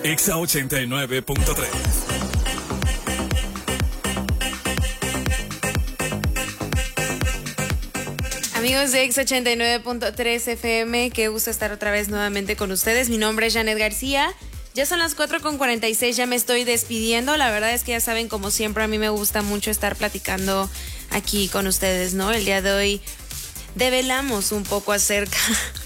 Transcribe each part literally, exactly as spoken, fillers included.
Exa ochenta y nueve punto tres. Amigos de Exa ochenta y nueve punto tres F M, qué gusto estar otra vez nuevamente con ustedes. Mi nombre es Janet García. Ya son las cuatro con cuarenta y seis, ya me estoy despidiendo. La verdad es que ya saben, como siempre, a mí me gusta mucho estar platicando aquí con ustedes, ¿no? El día de hoy develamos un poco acerca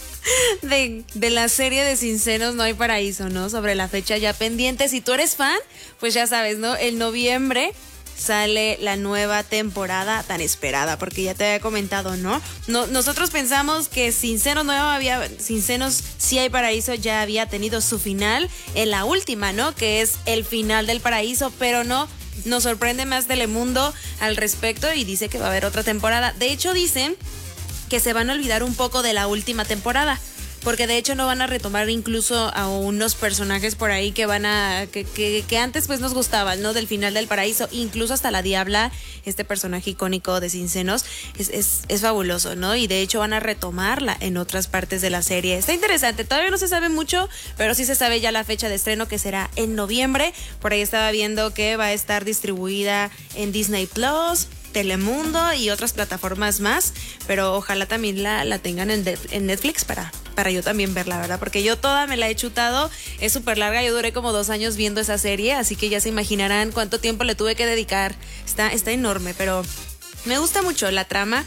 de, de la serie de Sin Senos No Hay Paraíso, ¿no? Sobre la fecha ya pendiente. Si tú eres fan, pues ya sabes, ¿no? El noviembre sale la nueva temporada tan esperada, porque ya te había comentado, ¿no? no nosotros pensamos que Sin Senos no había, Sin Senos Sí Hay Paraíso ya había tenido su final en la última, ¿no? Que es el final del paraíso, pero no, nos sorprende más Telemundo al respecto y dice que va a haber otra temporada. De hecho, dicen que se van a olvidar un poco de la última temporada, porque de hecho no van a retomar incluso a unos personajes por ahí que van a que, que, que antes pues nos gustaban, ¿no? Del final del paraíso, incluso hasta la Diabla, este personaje icónico de Sin Senos, es, es, es fabuloso, ¿no? Y de hecho van a retomarla en otras partes de la serie. Está interesante, todavía no se sabe mucho, pero sí se sabe ya la fecha de estreno, que será en noviembre. Por ahí estaba viendo que va a estar distribuida en Disney Plus, Telemundo y otras plataformas más, pero ojalá también la, la tengan en, de, en Netflix para, para yo también verla, ¿verdad? Porque yo toda me la he chutado, es súper larga, yo duré como dos años viendo esa serie, así que ya se imaginarán cuánto tiempo le tuve que dedicar. Está, está enorme, pero me gusta mucho la trama.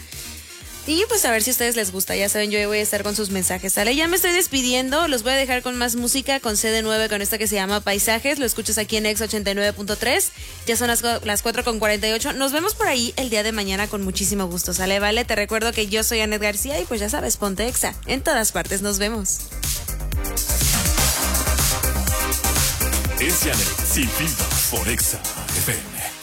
Y pues a ver si a ustedes les gusta, ya saben, yo voy a estar con sus mensajes, ¿sale? Ya me estoy despidiendo, los voy a dejar con más música, con C D nueve, con esta que se llama Paisajes, lo escuchas aquí en Exa ochenta y nueve punto tres, ya son las, las cuatro con cuarenta y ocho, nos vemos por ahí el día de mañana con muchísimo gusto, ¿sale? Vale, te recuerdo que yo soy Janet García y pues ya sabes, ponte Exa, en todas partes, nos vemos. Es Janet, sin filtros, por Exa F M.